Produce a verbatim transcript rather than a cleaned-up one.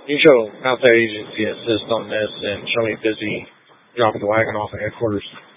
You can show outside agency assist on this and show me busy dropping the wagon off at headquarters.